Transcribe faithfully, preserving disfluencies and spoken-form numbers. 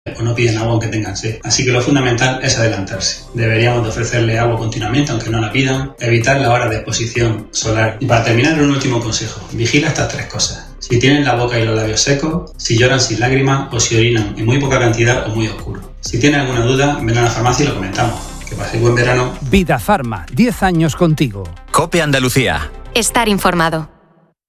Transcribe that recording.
o no piden agua aunque tengan sed. Así que lo fundamental es adelantarse. Deberíamos de ofrecerle agua continuamente aunque no la pidan, evitar la hora de exposición solar. Y para terminar, un último consejo: vigila estas tres cosas: si tienen la boca y los labios secos, si lloran sin lágrimas o si orinan en muy poca cantidad o muy oscuro. Si tienen alguna duda, ven a la farmacia y lo comentamos. Que paséis buen verano. Vida Farma, diez años contigo. COPE Andalucía. Estar informado.